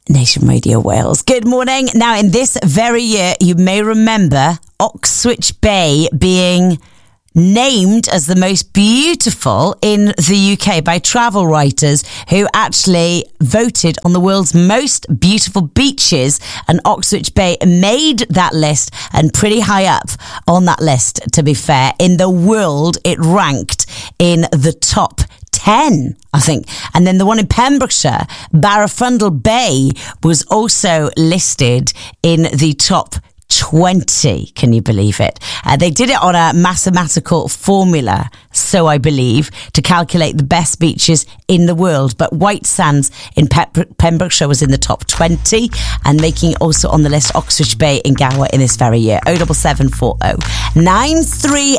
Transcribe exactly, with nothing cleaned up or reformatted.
Nation Radio Wales. Good morning. Now, in this very year, you may remember Oxwich Bay being named as the most beautiful in the U K by travel writers who actually voted on the world's most beautiful beaches, and Oxwich Bay made that list and pretty high up on that list, to be fair. In the world, it ranked in the top ten, I think. And then the one in Pembrokeshire, Barafundle Bay, was also listed in the top twenty. Can you believe it? Uh, they did it on a mathematical formula, so I believe, to calculate the best beaches in the world. But White Sands in Pe- Pembrokeshire was in the top twenty, and making also on the list Oxford Bay in Gower in this very year. oh seven seven four oh nine three